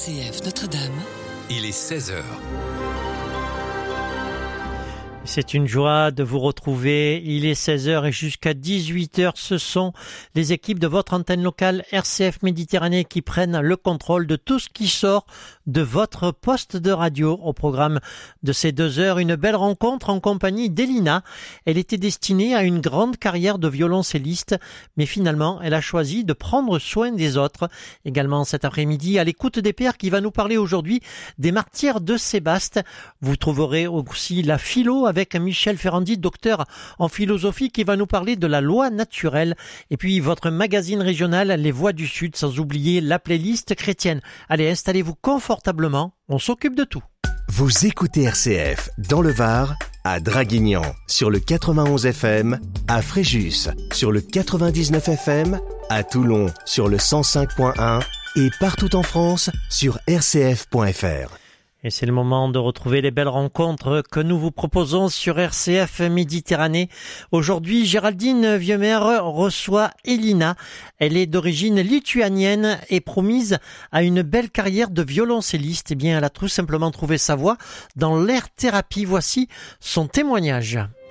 RCF Notre-Dame. Il est 16h. C'est une joie de vous retrouver. Il est 16h et jusqu'à 18h, ce sont les équipes de votre antenne locale RCF Méditerranée qui prennent le contrôle de tout ce qui sort de votre poste de radio. Au programme de ces 2 heures, une belle rencontre en compagnie d'Elina. Elle était destinée à une grande carrière de violoncelliste, mais finalement, elle a choisi de prendre soin des autres. Également cet après-midi, à l'écoute des pères qui va nous parler aujourd'hui des martyrs de Sébaste. Vous trouverez aussi la philo avec Michel Ferrandi, docteur en philosophie, qui va nous parler de la loi naturelle. Et puis votre magazine régional, Les Voix du Sud, sans oublier la playlist chrétienne. Allez, installez-vous confortablement, on s'occupe de tout. Vous écoutez RCF dans le Var, à Draguignan sur le 91 FM, à Fréjus sur le 99 FM, à Toulon sur le 105.1 et partout en France sur rcf.fr. Et c'est le moment de retrouver les belles rencontres que nous vous proposons sur RCF Méditerranée. Aujourd'hui, Géraldine Vieuxmer reçoit Elina. Elle est d'origine lituanienne et promise à une belle carrière de violoncelliste. Eh bien, elle a tout simplement trouvé sa voie dans l'air-thérapie. Voici son témoignage.